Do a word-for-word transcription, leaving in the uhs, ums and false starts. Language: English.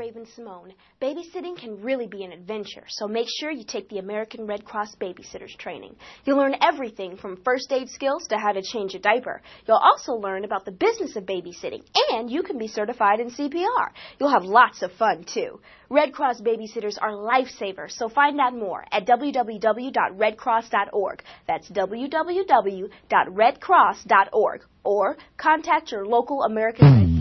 Raven-Symoné. Babysitting can really be an adventure, so make sure you take the American Red Cross Babysitters training. You'll learn everything from first aid skills to how to change a diaper. You'll also learn about the business of babysitting, and you can be certified in C P R. You'll have lots of fun, too. Red Cross Babysitters are lifesavers, so find out more at w w w dot red cross dot org. That's w w w dot red cross dot org. Or contact your local American Red Cross